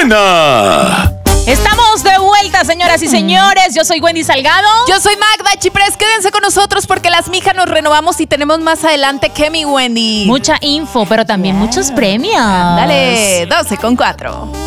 Cadena. Estamos de vuelta, señoras y señores. Yo soy Wendy Salgado. Yo soy Magda Chiprés. Quédense con nosotros porque las mijas nos renovamos y tenemos más adelante que mi Wendy. Mucha info, pero también muchos premios. Dale, 12:04.